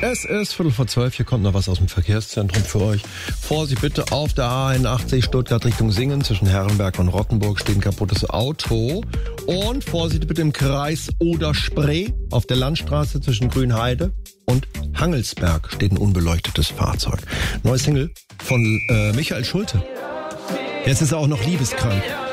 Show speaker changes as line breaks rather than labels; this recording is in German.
Es ist 11:45, hier kommt noch was aus dem Verkehrszentrum für euch. Vorsicht bitte, auf der A81 Stuttgart Richtung Singen zwischen Herrenberg und Rottenburg steht ein kaputtes Auto. Und Vorsicht bitte im Kreis Oder-Spree auf der Landstraße zwischen Grünheide und Hangelsberg steht ein unbeleuchtetes Fahrzeug. Neues Single von Michael Schulte. Jetzt ist er auch noch liebeskrank.